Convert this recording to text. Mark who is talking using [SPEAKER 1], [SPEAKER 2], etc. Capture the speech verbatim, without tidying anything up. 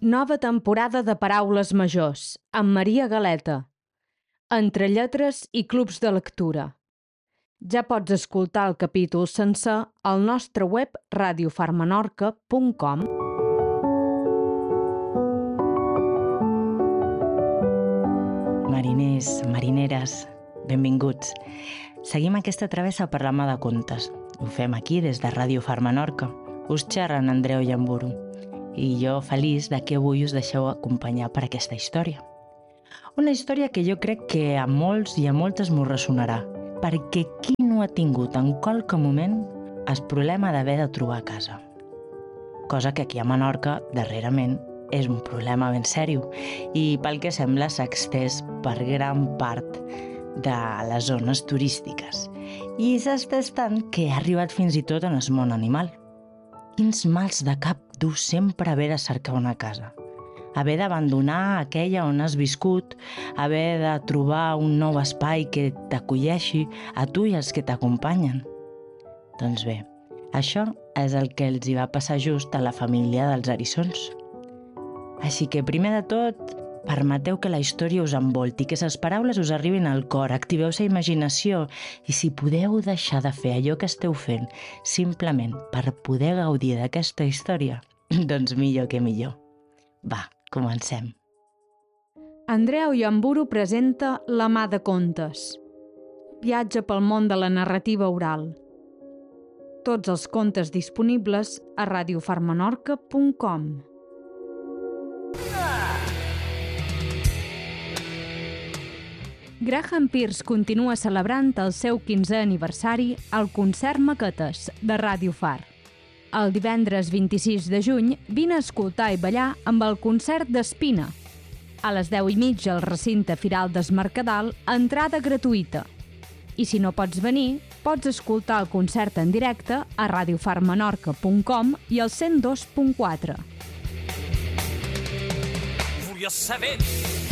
[SPEAKER 1] Nova temporada de Paraules Majors, amb Maria Galeta. Entre lletres i clubs de lectura. Ja pots escoltar el capítol sencer al nostre web radio far menorca punt com.
[SPEAKER 2] Mariners, marineres, benvinguts. Seguim aquesta travessa per la mà de contes. Ho fem aquí des de Ràdio Far Menorca. Us xerren Andreu Llamburu. I jo feliç de que avui us deixeu acompanyar per aquesta història. Una història que jo crec que a molts i a moltes m'ho ressonarà, perquè qui no ha tingut en qualque moment el problema d'haver de trobar casa? Cosa que aquí a Menorca, darrerament, és un problema ben sèrio i pel que sembla s'ha estès per gran part de les zones turístiques. I s'ha estès tant que ha arribat fins i tot en el món animal. Quins mals de cap du sempre haver de cercar una casa. Haver d'abandonar aquella on has viscut, haver de trobar un nou espai que t'acolleixi a tu i als que t'acompanyen. Doncs bé, això és el que els hi va passar just a la família dels eriçons. Així que, primer de tot, permeteu que la història us envolti, que les paraules us arribin al cor, activeu la imaginació i si podeu deixar de fer allò que esteu fent simplement per poder gaudir d'aquesta història, doncs millor que millor. Va, comencem.
[SPEAKER 1] Andreu Llamburu presenta La mà de contes. Viatge pel món de la narrativa oral. Tots els contes disponibles a radio far menorca punt com. Graham Pearce continua celebrant el seu quinzè aniversari al concert Maquetes de Ràdio Far. El divendres vint-i-sis de juny vine a escoltar i ballar amb el concert d'Espina. A les deu i mitja al recinte Firal des Mercadal, entrada gratuïta. I si no pots venir, pots escoltar el concert en directe a radio far menorca punt com i al cent dos punt quatre.
[SPEAKER 3] Volia saber